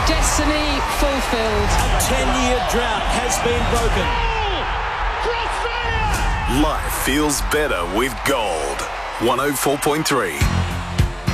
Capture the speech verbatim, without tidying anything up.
Destiny fulfilled. A ten-year drought has been broken. Life feels better with gold. one oh four point three.